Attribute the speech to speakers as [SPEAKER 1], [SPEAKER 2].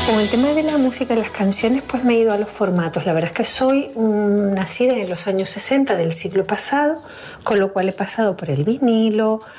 [SPEAKER 1] Con el tema de la música y las canciones, pues me he ido a los formatos. La verdad es que soy nacida en los años 60 del siglo pasado, con lo cual he pasado por el vinilo,